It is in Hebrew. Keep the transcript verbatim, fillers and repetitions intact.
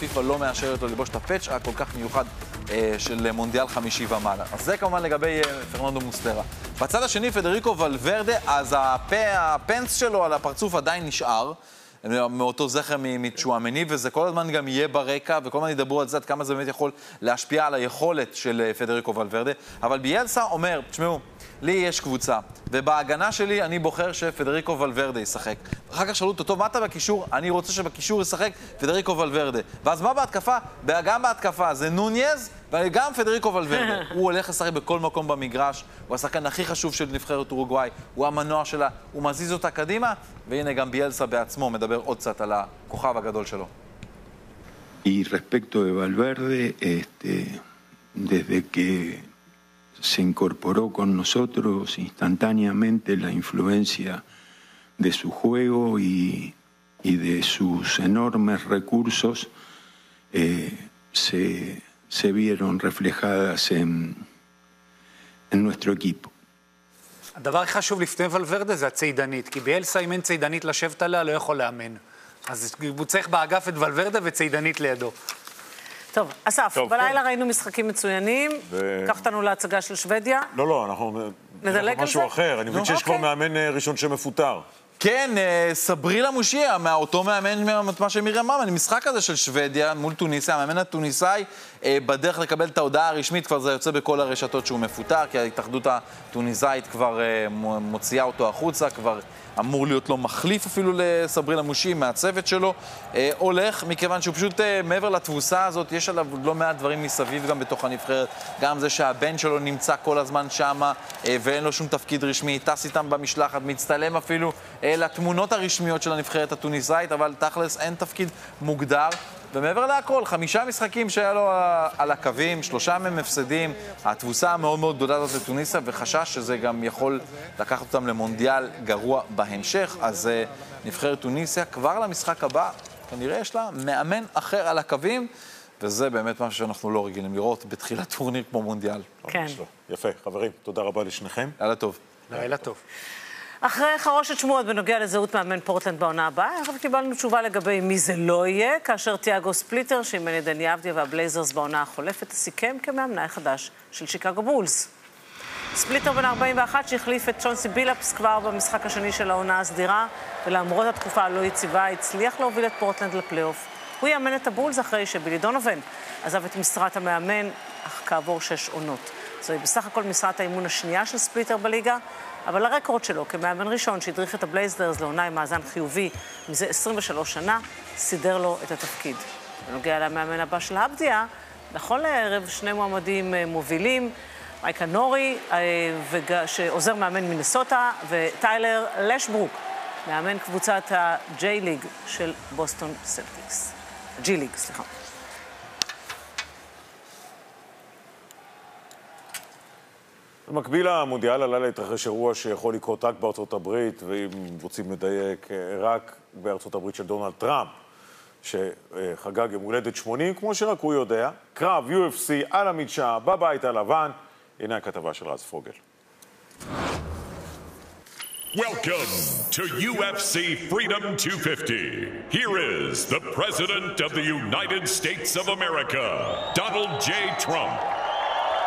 פיפה לא מאשרת לו לבוש את הפאץ' הכל כך מיוחד אה, של מונדיאל חמישי ומעלה. אז זה כמובן לגבי אה, פרננדו מוסטרה. בצד השני, פדריקו ולוורדה, אז הפה, הפנס שלו על הפרצוף עדיין נשאר, מאותו זכר מצ'ואמני, וזה כל הזמן גם יהיה ברקע, וכל הזמן ידברו על זה, עד כמה זה באמת יכול להשפיע על היכולת של פדריקו ולוורדה. אבל ביאלסה אומר, תשמעו, לי יש קבוצה, ובהגנה שלי אני בוחר שפדריקו ולוורדה ישחק. אחר כך שאלו אותו, טוב, מה אתה בקישור? אני רוצה שבקישור ישחק פדריקו ולוורדה. ואז מה בהתקפה? גם בהתקפה זה נוניז, וגם פדריקו ולוורדה. הוא הולך לשחק בכל מקום במגרש, הוא השחקן הכי חשוב של נבחרת אורוגוואי, הוא המנוע שלה, הוא מזיז אותה קדימה, והנה גם ביאלסה בעצמו מדבר עוד קצת על הכוכב הגדול שלו. Y respecto de Valverde, este, desde que se incorporó con nosotros instantáneamente la influencia de su juego y, y de sus enormes recursos eh, se, se vieron reflejadas en, en nuestro equipo. הדבר הכי חשוב לפני ולוורדה זה הציידנית, כי ביאלסה אם אין ציידנית לשבת עליה לא יכול לאמן. אז הוא צריך באגף את ולוורדה וציידנית לידו. טוב, אסף, בלילה ראינו משחקים מצוינים, קח אותנו להצגה של שוודיה. לא, לא, אנחנו נדלג על זה? משהו אחר, אני מבין שיש כבר מאמן ראשון שמפוטר. כן, סברילה מושיע, מאותו מאמן, מה שמירם אמר, המשחק הזה של שוודיה מול טוניסיה, המאמן הטוניסאי בדרך לקבל את ההודעה הרשמית, כבר זה יוצא בכל הרשתות שהוא מפוטר, כי ההתאחדות הטוניסאית כבר מוציאה אותו החוצה, כבר אמור להיות לו מחליף אפילו לסברילה מושי מהצוות שלו, הולך מכיוון שהוא פשוט מעבר לתבוסה הזאת, יש עליו לא מעט דברים מסביב גם בתוך הנבחרת, גם זה שהבן שלו נמצא כל הזמן שמה ואין לו שום תפקיד רשמי, טס איתם במשלחת, מצטלם אפילו לתמונות הרשמיות של הנבחרת הטוניסאית, אבל תכלס אין תפקיד מוגדר. ומעבר להכל, חמישה משחקים שהיה לו על הקווים, שלושה מהם הפסדים, התבוסה המאוד מאוד גדולה הזאת לטוניסיה, וחשש שזה גם יכול לקחת אותם למונדיאל גרוע בהמשך, אז נבחרת טוניסיה כבר למשחק הבא, כנראה יש לה מאמן אחר על הקווים, וזה באמת משהו שאנחנו לא רגילים לראות בתחילת טורניר כמו מונדיאל. כן. יפה, חברים, תודה רבה לשניכם. לילה טוב. לילה טוב. אחרי חרושת שמועות בנוגע לזהות מאמן פורטלנד בעונה הבאה, עכשיו קיבלנו תשובה לגבי מי זה לא יהיה, כאשר תיאגו ספליטר, שאימן את דני אבדיה והבלייזרס בעונה החולפת, סיכם כמאמנה החדש של שיקגו בולס. ספליטר בן ארבעים ואחת שהחליף את צ'ונסי בילאפס כבר במשחק השני של העונה הסדירה, ולמרות התקופה הלא יציבה, הצליח להוביל את פורטלנד לפלייאוף. הוא יאמן את הבולס אחרי שבילי דונובן עזב את משרת המאמן, אך כעבור שש עונות. זוהי בסך הכל משרת האימון השנייה של ספליטר בליגה, אבל הרקורד שלו כמאמן ראשון שהדריך את הבלייזרס לעונה עם מאזן חיובי מזה עשרים ושלוש שנה, סידר לו את התפקיד. בנוגע למאמן הבא של אבדיה, נכון לערב שני מועמדים מובילים, מייקה נורי, שעוזר מאמן מינסוטה, וטיילר לשברוק, מאמן קבוצת הג'יי ליג של בוסטון סלטיקס. ג'י ליג, סליחה. במקביל למונדיאל עלה להתרחש אירוע שיכול לקרות רק בארצות הברית, ואם רוצים לדייק, רק בארצות הברית של דונלד טראמפ, שחגג יום הולדת שמונים, כמו שרק הוא יודע, קרב יו אף סי על המדשאה בבית הלבן. הנה הכתבה של רז פוגל. Welcome to U F C Freedom two fifty. Here is the President of the United States of America, Donald J. Trump.